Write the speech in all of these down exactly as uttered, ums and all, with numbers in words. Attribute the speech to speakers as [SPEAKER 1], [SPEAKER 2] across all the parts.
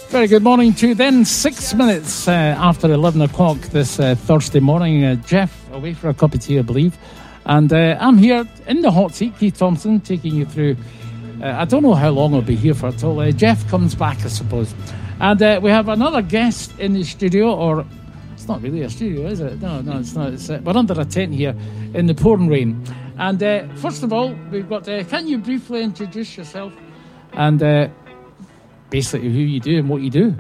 [SPEAKER 1] Very good morning to you then. Six minutes uh, after eleven o'clock this uh, Thursday morning. Uh, Jeff, away for a cup of tea, I believe. And uh, I'm here in the hot seat, Keith Thompson, taking you through. Uh, I don't know how long I'll be here for until uh, Jeff comes back, I suppose. And uh, we have another guest in the studio, or it's not really a studio, is it? No, no, it's not. It's, uh, we're under a tent here in the pouring rain. And uh, first of all, we've got, uh, can you briefly introduce yourself? And... Uh, basically who you do and what you do.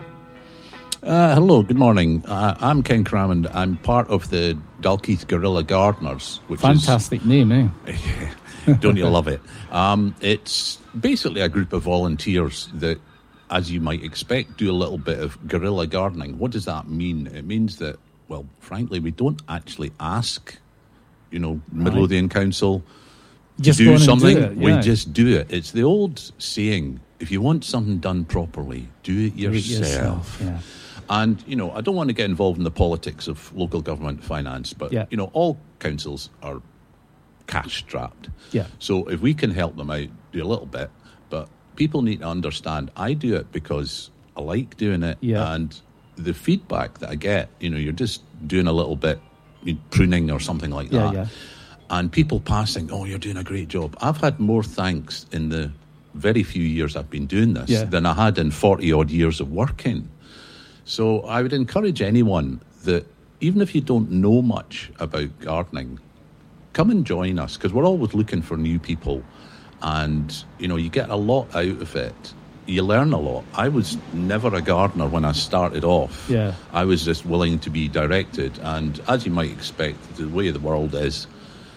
[SPEAKER 2] Uh, hello, good morning. Uh, I'm Ken Crammond. I'm part of the Dalkeith Guerrilla Gardeners. Which
[SPEAKER 1] Fantastic
[SPEAKER 2] is,
[SPEAKER 1] name, eh?
[SPEAKER 2] Don't you love it? Um, it's basically a group of volunteers that, as you might expect, do a little bit of guerrilla gardening. What does that mean? It means that, well, frankly, we don't actually ask, you know, Midlothian right. Council to
[SPEAKER 1] just
[SPEAKER 2] do something.
[SPEAKER 1] Do it, yeah.
[SPEAKER 2] We just do it. It's the old saying, if you want something done properly, do it yourself.
[SPEAKER 1] Do it yourself, yeah.
[SPEAKER 2] And, you know, I don't want to get involved in the politics of local government finance, but, yeah. you know, all councils are cash-strapped.
[SPEAKER 1] Yeah.
[SPEAKER 2] So if we can help them out, do a little bit, but people need to understand, I do it because I like doing it,
[SPEAKER 1] yeah.
[SPEAKER 2] and the feedback that I get, you know, you're just doing a little bit, pruning or something like that,
[SPEAKER 1] yeah, yeah.
[SPEAKER 2] and people passing, oh, you're doing a great job. I've had more thanks in the very few years I've been doing this
[SPEAKER 1] yeah.
[SPEAKER 2] than I had in forty odd years of working. So I would encourage anyone that even if you don't know much about gardening, come and join us, because we're always looking for new people, and you know, you get a lot out of it. You learn a lot. I was never a gardener when I started off.
[SPEAKER 1] Yeah.
[SPEAKER 2] I was just willing to be directed, and as you might expect, the way the world is,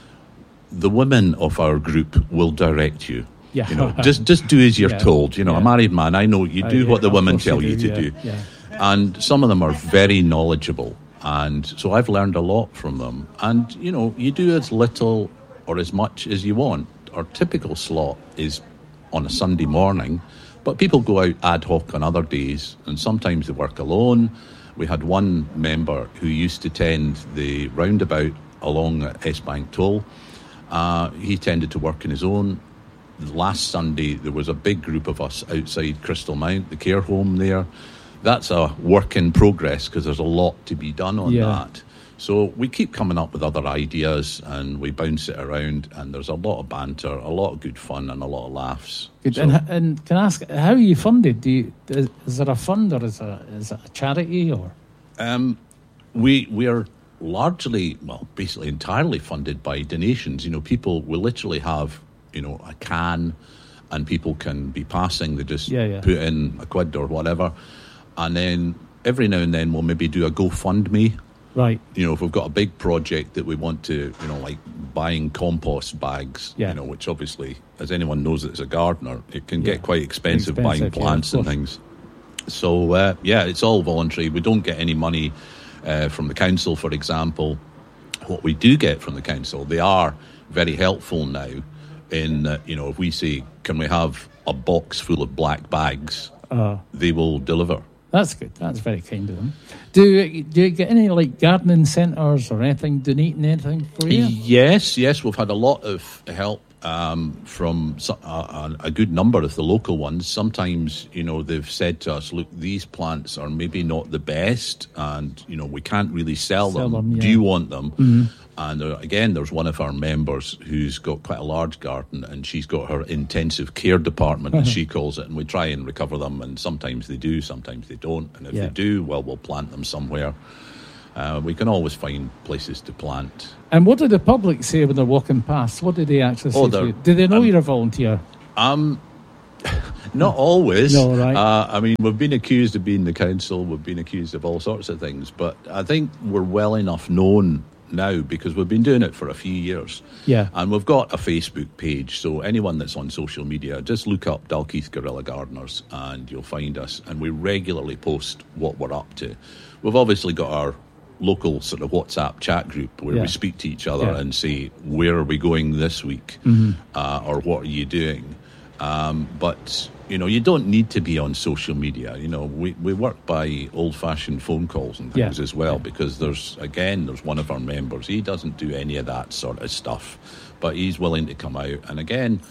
[SPEAKER 2] the women of our group will direct you.
[SPEAKER 1] Yeah.
[SPEAKER 2] You know, just just do as you're
[SPEAKER 1] yeah.
[SPEAKER 2] told. You know,
[SPEAKER 1] yeah.
[SPEAKER 2] a married man, I know you do
[SPEAKER 1] uh, yeah,
[SPEAKER 2] what the women tell
[SPEAKER 1] you
[SPEAKER 2] you
[SPEAKER 1] do,
[SPEAKER 2] to
[SPEAKER 1] yeah.
[SPEAKER 2] do.
[SPEAKER 1] Yeah.
[SPEAKER 2] And some of them are very knowledgeable. And so I've learned a lot from them. And, you know, you do as little or as much as you want. Our typical slot is on a Sunday morning, but people go out ad hoc on other days, and sometimes they work alone. We had one member who used to tend the roundabout along at S Bank Toll. Uh, he tended to work on his own. Last Sunday, there was a big group of us outside Crystal Mount, the care home there. That's a work in progress because there's a lot to be done on
[SPEAKER 1] yeah.
[SPEAKER 2] that. So we keep coming up with other ideas and we bounce it around, and there's a lot of banter, a lot of good fun and a lot of laughs.
[SPEAKER 1] Good.
[SPEAKER 2] So,
[SPEAKER 1] and, and can I ask, how are you funded? Do you, is, is there a fund, or is, a, is it a charity? Or
[SPEAKER 2] um, we we are largely, well, basically entirely funded by donations. You know, people will literally have, you know, a can, and people can be passing. They just
[SPEAKER 1] yeah, yeah.
[SPEAKER 2] put in a quid or whatever, and then every now and then we'll maybe do a GoFundMe.
[SPEAKER 1] Right.
[SPEAKER 2] You know, if we've got a big project that we want to, you know, like buying compost bags,
[SPEAKER 1] yeah.
[SPEAKER 2] you know, which obviously, as anyone knows that's a gardener, it can
[SPEAKER 1] yeah.
[SPEAKER 2] get quite expensive,
[SPEAKER 1] expensive
[SPEAKER 2] buying plants
[SPEAKER 1] yeah,
[SPEAKER 2] and things. So, uh, yeah, it's all voluntary. We don't get any money uh, from the council, for example. What we do get from the council, they are very helpful now in, uh, you know, if we say, can we have a box full of black bags,
[SPEAKER 1] uh,
[SPEAKER 2] they will deliver.
[SPEAKER 1] That's good. That's very kind of them. Do, do you get any, like, gardening centres or anything, donating anything for you?
[SPEAKER 2] Yes, yes. We've had a lot of help um, from a, a good number of the local ones. Sometimes, you know, they've said to us, look, these plants are maybe not the best and, you know, we can't really sell,
[SPEAKER 1] sell
[SPEAKER 2] them.
[SPEAKER 1] them yeah.
[SPEAKER 2] Do you want them?
[SPEAKER 1] Mm-hmm.
[SPEAKER 2] And uh, again, there's one of our members who's got quite a large garden, and she's got her intensive care department, as she calls it, and we try and recover them, and sometimes they do, sometimes they don't, and if
[SPEAKER 1] yeah.
[SPEAKER 2] they do, well, we'll plant them somewhere. Uh, we can always find places to plant.
[SPEAKER 1] And what do the public say when they're walking past? What do they actually say
[SPEAKER 2] oh,
[SPEAKER 1] to you? Do they know
[SPEAKER 2] um,
[SPEAKER 1] you're a volunteer?
[SPEAKER 2] Um, not always.
[SPEAKER 1] No, right.
[SPEAKER 2] Uh, I mean, we've been accused of being the council, we've been accused of all sorts of things, but I think we're well enough known now because we've been doing it for a few years.
[SPEAKER 1] Yeah.
[SPEAKER 2] And we've got a Facebook page, so anyone that's on social media, just look up Dalkeith Guerrilla Gardeners and you'll find us, and we regularly post what we're up to. We've obviously got our local sort of WhatsApp chat group where
[SPEAKER 1] yeah.
[SPEAKER 2] we speak to each other
[SPEAKER 1] yeah.
[SPEAKER 2] and say, where are we going this week?
[SPEAKER 1] Mm-hmm.
[SPEAKER 2] Uh, or what are you doing? Um, but, you know, you don't need to be on social media. You know, we, we work by old-fashioned phone calls and things
[SPEAKER 1] yeah.
[SPEAKER 2] as well,
[SPEAKER 1] yeah.
[SPEAKER 2] because there's, again, there's one of our members. He doesn't do any of that sort of stuff, but he's willing to come out. And again,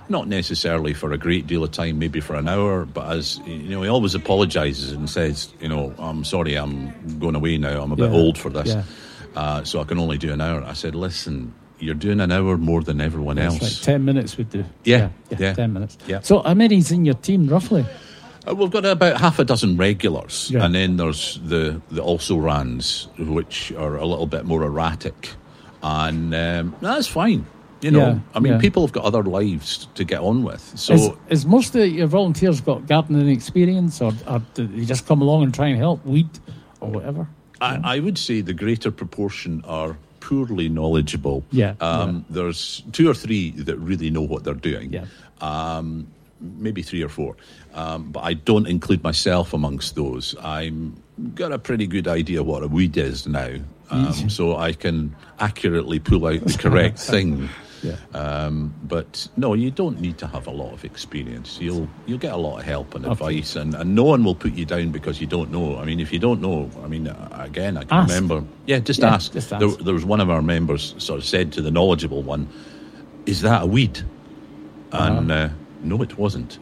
[SPEAKER 2] not necessarily for a great deal of time, maybe for an hour, but as you know, he always apologises and says, you know, I'm sorry, I'm going away now. I'm a bit
[SPEAKER 1] Yeah.
[SPEAKER 2] old for this,
[SPEAKER 1] Yeah.
[SPEAKER 2] uh, so I can only do an hour. I said, listen, you're doing an hour more than everyone
[SPEAKER 1] That's
[SPEAKER 2] else.
[SPEAKER 1] right. Ten minutes would do.
[SPEAKER 2] Yeah,
[SPEAKER 1] yeah,
[SPEAKER 2] yeah.
[SPEAKER 1] ten minutes.
[SPEAKER 2] Yeah.
[SPEAKER 1] So how many's in your team roughly?
[SPEAKER 2] Uh, we've got about half a dozen regulars,
[SPEAKER 1] Yeah.
[SPEAKER 2] and then there's the, the also-rans, which are a little bit more erratic. And um, that's fine. You know,
[SPEAKER 1] Yeah,
[SPEAKER 2] I mean,
[SPEAKER 1] yeah.
[SPEAKER 2] people have got other lives to get on with. So,
[SPEAKER 1] is, is most of your volunteers got gardening experience, or, or do they just come along and try and help weed or whatever?
[SPEAKER 2] I, I would say the greater proportion are poorly knowledgeable.
[SPEAKER 1] Yeah,
[SPEAKER 2] Um, There's two or three that really know what they're doing.
[SPEAKER 1] Yeah.
[SPEAKER 2] Um, maybe three or four. Um, but I don't include myself amongst those. I'm got a pretty good idea what a weed is now. Um, so I can accurately pull out the correct thing.
[SPEAKER 1] Yeah.
[SPEAKER 2] Um, but no, you don't need to have a lot of experience. You'll you'll get a lot of help and advice, and, and no one will put you down because you don't know. I mean, if you don't know, I mean, uh, again, I can
[SPEAKER 1] Ask.
[SPEAKER 2] remember. Yeah, just
[SPEAKER 1] Yeah,
[SPEAKER 2] ask.
[SPEAKER 1] just ask.
[SPEAKER 2] There, there was one of our members sort of said to the knowledgeable one, "Is that a weed?" And uh, no, it wasn't.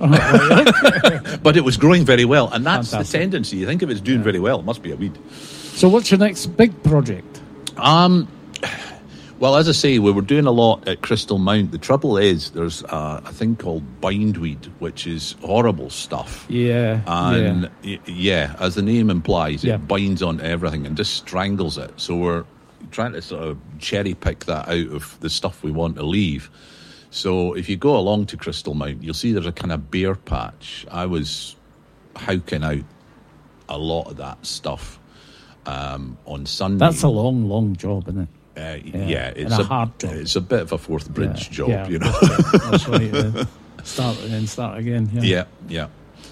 [SPEAKER 2] But it was growing very well, and that's
[SPEAKER 1] Fantastic.
[SPEAKER 2] the tendency. You think if it's doing very well, it must be a weed.
[SPEAKER 1] So what's your next big project?
[SPEAKER 2] Um, well, as I say, we were doing a lot at Crystal Mount. The trouble is, there's uh, a thing called bindweed, which is horrible stuff.
[SPEAKER 1] Yeah.
[SPEAKER 2] And
[SPEAKER 1] yeah.
[SPEAKER 2] y- yeah, as the name implies,
[SPEAKER 1] Yeah.
[SPEAKER 2] it binds onto everything and just strangles it. So we're trying to sort of cherry pick that out of the stuff we want to leave. So if you go along to Crystal Mount, you'll see there's a kind of bare patch. I was howking out a lot of that stuff um, on Sunday.
[SPEAKER 1] That's a long, long job, isn't it?
[SPEAKER 2] Uh,
[SPEAKER 1] Yeah,
[SPEAKER 2] yeah,
[SPEAKER 1] and
[SPEAKER 2] it's
[SPEAKER 1] a hard job.
[SPEAKER 2] It's a bit of a Fourth Bridge
[SPEAKER 1] Yeah,
[SPEAKER 2] job,
[SPEAKER 1] yeah,
[SPEAKER 2] you know.
[SPEAKER 1] That's right. uh, start and then start again. Yeah.
[SPEAKER 2] yeah, yeah.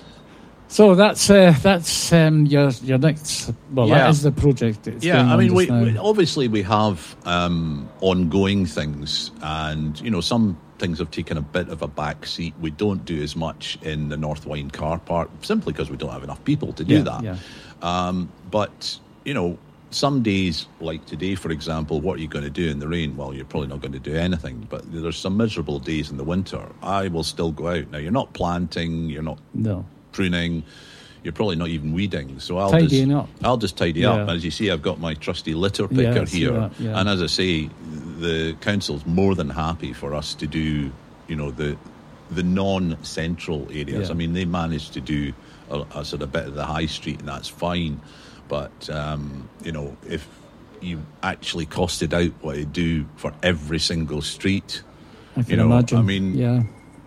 [SPEAKER 1] So that's uh, that's um, your your next. Well,
[SPEAKER 2] Yeah.
[SPEAKER 1] that is the project. It's
[SPEAKER 2] Yeah,
[SPEAKER 1] going
[SPEAKER 2] I
[SPEAKER 1] on
[SPEAKER 2] mean, we,
[SPEAKER 1] just now.
[SPEAKER 2] we obviously we have um, ongoing things, and you know, some things have taken a bit of a back seat. We don't do as much in the North Wine car park simply because we don't have enough people to do
[SPEAKER 1] Yeah,
[SPEAKER 2] that.
[SPEAKER 1] yeah.
[SPEAKER 2] Um, but you know, some days like today, for example, what are you going to do in the rain? Well, you're probably not going to do anything. But there's some miserable days in the winter. I will still go out. Now, you're not planting. You're not
[SPEAKER 1] No.
[SPEAKER 2] pruning. You're probably not even weeding. So I'll
[SPEAKER 1] Tidying
[SPEAKER 2] just
[SPEAKER 1] up.
[SPEAKER 2] I'll just tidy
[SPEAKER 1] Yeah.
[SPEAKER 2] up. As you see, I've got my trusty litter
[SPEAKER 1] Yeah,
[SPEAKER 2] picker
[SPEAKER 1] I see
[SPEAKER 2] here.
[SPEAKER 1] that, yeah.
[SPEAKER 2] And as I say, the council's more than happy for us to do, you know, the the non-central areas.
[SPEAKER 1] Yeah.
[SPEAKER 2] I mean, they managed to do a, a sort of bit of the high street, and that's fine. But um, you know, if you actually costed out what they do for every single street,
[SPEAKER 1] I can
[SPEAKER 2] you know,
[SPEAKER 1] imagine.
[SPEAKER 2] I mean,
[SPEAKER 1] yeah.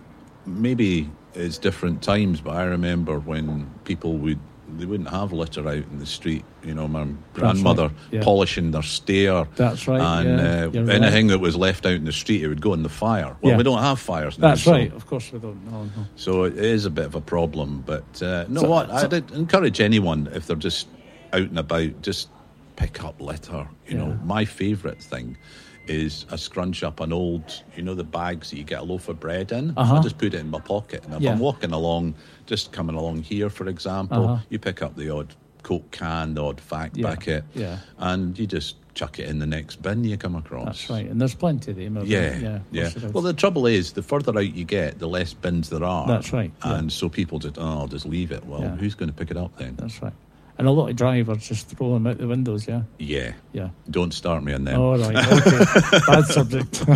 [SPEAKER 2] maybe it's different times, but I remember when people would they wouldn't have litter out in the street. You know, my grandmother
[SPEAKER 1] right, yeah.
[SPEAKER 2] polishing their stair.
[SPEAKER 1] That's right,
[SPEAKER 2] And
[SPEAKER 1] yeah,
[SPEAKER 2] uh,
[SPEAKER 1] you're right.
[SPEAKER 2] anything that was left out in the street, it would go in the fire. Well,
[SPEAKER 1] Yeah.
[SPEAKER 2] we don't have fires now.
[SPEAKER 1] That's
[SPEAKER 2] so,
[SPEAKER 1] right. Of course we don't. No, no.
[SPEAKER 2] So it is a bit of a problem. But uh, no,
[SPEAKER 1] So-
[SPEAKER 2] what
[SPEAKER 1] so-
[SPEAKER 2] I'd encourage anyone, if they're just out and about, just pick up litter. You know,
[SPEAKER 1] Yeah.
[SPEAKER 2] my favourite thing is I scrunch up an old, you know, the bags that you get a loaf of bread in.
[SPEAKER 1] Uh-huh.
[SPEAKER 2] I just put it in my pocket, and if
[SPEAKER 1] Yeah.
[SPEAKER 2] I'm walking along, just coming along here, for example,
[SPEAKER 1] Uh-huh.
[SPEAKER 2] you pick up the odd Coke can, the odd fact
[SPEAKER 1] Yeah,
[SPEAKER 2] bucket,
[SPEAKER 1] yeah.
[SPEAKER 2] and you just chuck it in the next bin you come across.
[SPEAKER 1] That's right. And there's plenty of them. isn't
[SPEAKER 2] Yeah,
[SPEAKER 1] there? yeah. of
[SPEAKER 2] yeah.
[SPEAKER 1] course there is.
[SPEAKER 2] Well, the trouble is, the further out you get, the less bins there are.
[SPEAKER 1] That's right, yeah.
[SPEAKER 2] And so people just, oh, I'll just leave it. Well,
[SPEAKER 1] Yeah.
[SPEAKER 2] who's going to pick it up then?
[SPEAKER 1] That's right. And a lot of drivers just throw them out the windows. Yeah.
[SPEAKER 2] Yeah.
[SPEAKER 1] Yeah.
[SPEAKER 2] Don't start me on them.
[SPEAKER 1] All right. Okay. Bad subject.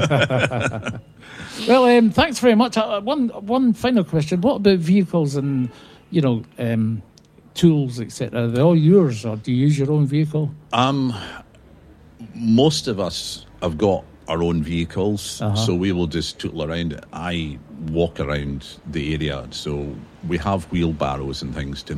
[SPEAKER 1] Well, um, thanks very much. Uh, one one final question. What about vehicles and, you know, um, tools, et cetera? Are they all yours, or do you use your own vehicle?
[SPEAKER 2] Um, most of us have got our own vehicles,
[SPEAKER 1] Uh-huh.
[SPEAKER 2] so we will just tootle around. I walk around the area, so we have wheelbarrows and things to